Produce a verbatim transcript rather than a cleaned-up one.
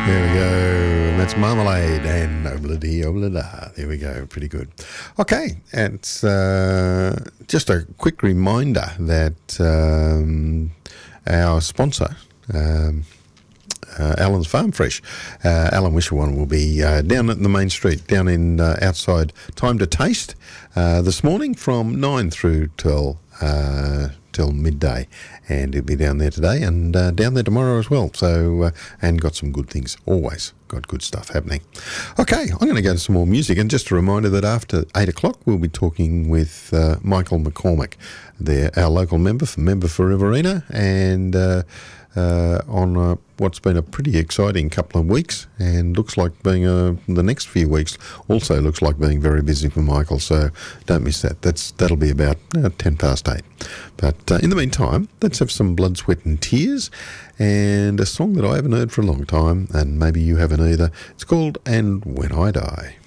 There we go. That's Marmalade and Obladi Oblada. There we go. Pretty good. Okay, it's uh, just a quick reminder that um, our sponsor, um, uh, Alan's Farm Fresh, uh, Alan Wishawan, will be uh, down at the main street, down in uh, outside Time to Taste uh, this morning from nine through till uh, till midday, and he'll be down there today and uh, down there tomorrow as well. So uh, and got some good things, always got good stuff happening. Okay, I'm going to go to some more music, and just a reminder that after eight o'clock we'll be talking with uh, Michael McCormick, there, our local member for Member for Riverina, and uh, uh, on uh, what's been a pretty exciting couple of weeks, and looks like being uh, the next few weeks also looks like being very busy for Michael, so don't miss that. That's That'll be about uh, ten past eight. But uh, in the meantime, let's have some Blood, Sweat and Tears, and a song that I haven't heard for a long time, and maybe you haven't either. It's called And When I Die.